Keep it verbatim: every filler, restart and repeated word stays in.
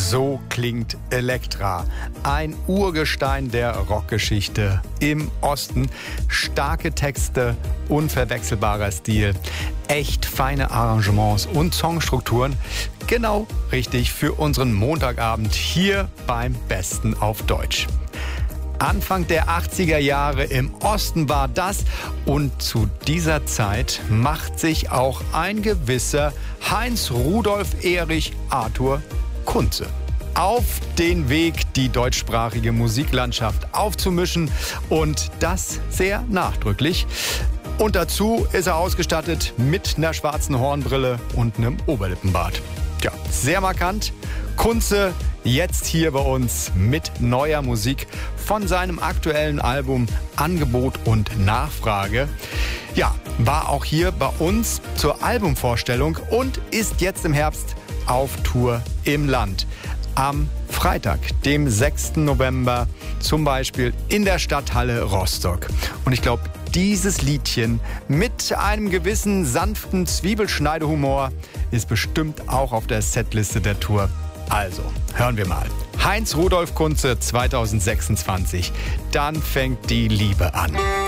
So klingt Elektra, ein Urgestein der Rockgeschichte im Osten. Starke Texte, unverwechselbarer Stil, echt feine Arrangements und Songstrukturen. Genau richtig für unseren Montagabend hier beim Besten auf Deutsch. Anfang der achtziger Jahre im Osten war das und zu dieser Zeit macht sich auch ein gewisser Heinz Rudolf Erich Arthur Kunze auf den Weg, die deutschsprachige Musiklandschaft aufzumischen und das sehr nachdrücklich. Und dazu ist er ausgestattet mit einer schwarzen Hornbrille und einem Oberlippenbart. Ja, sehr markant. Kunze jetzt hier bei uns mit neuer Musik von seinem aktuellen Album Angebot und Nachfrage. Ja, war auch hier bei uns zur Albumvorstellung und ist jetzt im Herbst auf Tour im Land. Am Freitag, dem sechsten November, zum Beispiel in der Stadthalle Rostock. Und ich glaube, dieses Liedchen mit einem gewissen sanften Zwiebelschneidehumor ist bestimmt auch auf der Setliste der Tour. Also, hören wir mal. Heinz Rudolf Kunze zweitausendsechsundzwanzig. Dann fängt die Liebe an.